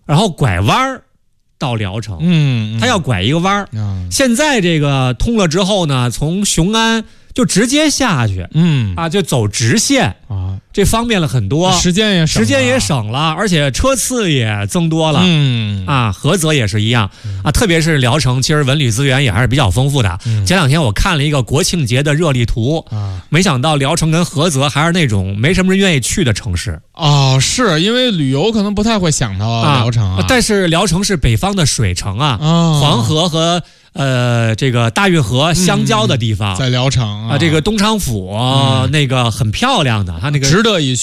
然后拐弯到聊城。他要拐一个弯。现在这个通了之后呢，从雄安就直接下去，就走直线啊，这方便了很多，时间也省了，而且车次也增多了，菏泽也是一样啊，特别是聊城，其实文旅资源也还是比较丰富的。前两天我看了一个国庆节的热力图，没想到聊城跟菏泽还是那种没什么人愿意去的城市。 是因为旅游可能不太会想到聊城但是聊城是北方的水城黄河和这个大运河相交的地方， 在聊城这个东昌府那个很漂亮的，它那个值得一去。